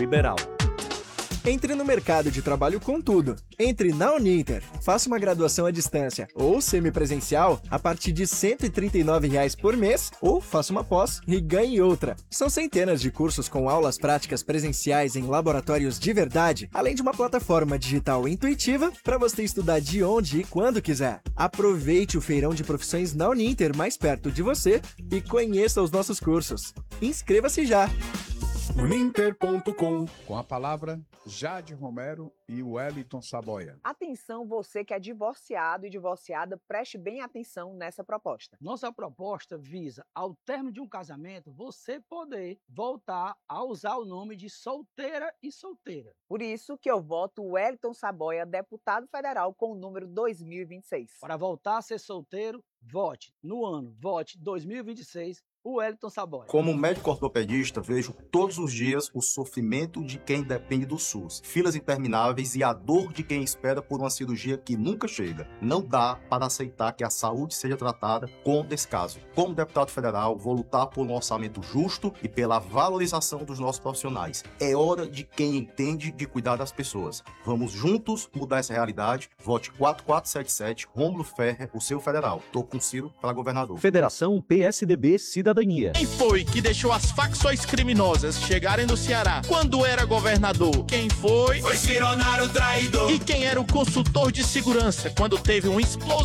Liberal. Entre no mercado de trabalho com tudo. Entre na Uninter, faça uma graduação à distância ou semipresencial a partir de R$ 139 por mês ou faça uma pós e ganhe outra. São centenas de cursos com aulas práticas presenciais em laboratórios de verdade, além de uma plataforma digital intuitiva para você estudar de onde e quando quiser. Aproveite o feirão de profissões na Uninter mais perto de você e conheça os nossos cursos. Inscreva-se já! Uninter.com. Com a palavra, Jade Romero e Wellington Saboia. Atenção, você que é divorciado e divorciada, preste bem atenção nessa proposta. Nossa proposta visa, ao término de um casamento, você poder voltar a usar o nome de solteira e solteira. Por isso que eu voto Wellington Saboia, deputado federal com o número 2026. Para voltar a ser solteiro, vote no ano, vote 2026, o Wellington Saboia. Como médico ortopedista, vejo todos os dias o sofrimento de quem depende do SUS, filas intermináveis e a dor de quem espera por uma cirurgia que nunca chega. Não dá para aceitar que a saúde seja tratada com descaso. Como deputado federal, vou lutar por um orçamento justo e pela valorização dos nossos profissionais. É hora de quem entende de cuidar das pessoas. Vamos juntos mudar essa realidade. Vote 4477, Rômulo Ferrer, o seu federal. Tô com Ciro para governador. Federação PSDB Cidadania. Quem foi que deixou as facções criminosas chegarem no Ceará quando era governador? Quem foi? Foi Cironaro traidor. E quem era o consultor de segurança quando teve uma explosão